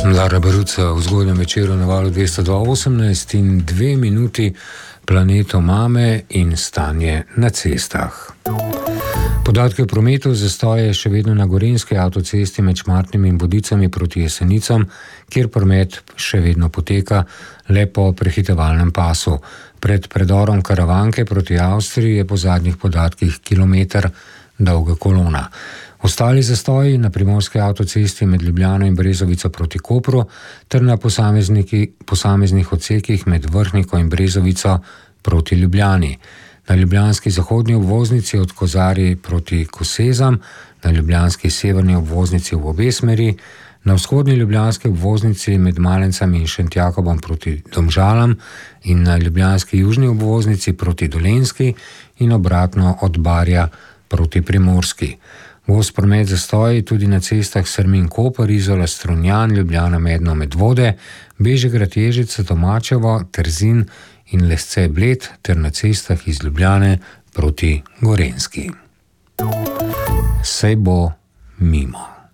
Lara Baruca v zgodnjem večeru na valu 202.18 in 2 minuti planeto mame in stanje na cestah. Podatke o prometu zastoje še vedno na Gorenjski avtocesti med Šmartnim in Vodicami proti Jesenicam, kjer promet še vedno poteka le po prehitevalnem pasu. Pred predorom Karavanke proti Avstriji je po zadnjih podatkih kilometer dolga kolona. Ostali zastoji na primorski avtocesti med Ljubljano in Brezovico proti Kopru ter na posameznih odsekih med Vrhniko in Brezovico proti Ljubljani. Na ljubljanski zahodni obvoznici od Kozarij proti Kosezam, na ljubljanski severni obvoznici v obe smeri, na vzhodni ljubljanski obvoznici med Malencami in Šentjakobom proti Domžalam in na ljubljanski južni obvoznici proti Dolenjski in obratno od Barja proti Primorski. Gost promet zastoji tudi na cestah Srmin-Koper, Izola, Strunjan, Ljubljana, Medno, Medvode, Bežigrad, Ježica, Tomačevo, Trzin in Lesce, Bled ter na cestah iz Ljubljane proti Gorenjski. Sej bo mimo.